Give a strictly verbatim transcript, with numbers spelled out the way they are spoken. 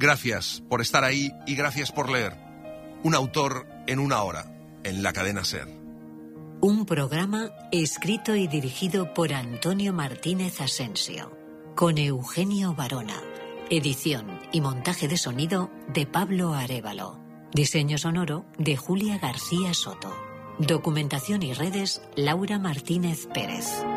Gracias por estar ahí y gracias por leer. Un autor en una hora, en la cadena SER. Un programa escrito y dirigido por Antonio Martínez Asensio, con Eugenio Barona. Edición y montaje de sonido de Pablo Arévalo. Diseño sonoro de Julia García Soto. Documentación y redes Laura Martínez Pérez.